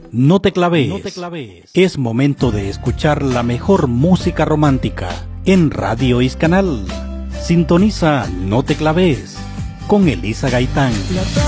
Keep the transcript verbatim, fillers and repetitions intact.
No te claves. No te claves. Es momento de escuchar la mejor música romántica en Radio Iscanal. Sintoniza No te claves con Elisa Gaitán.